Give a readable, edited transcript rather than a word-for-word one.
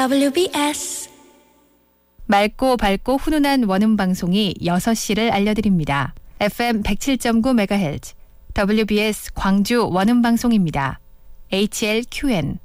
WBS 맑고 밝고 훈훈한 원음 방송이 6시를 알려드립니다. FM 107.9MHz WBS 광주 원음 방송입니다. HLQN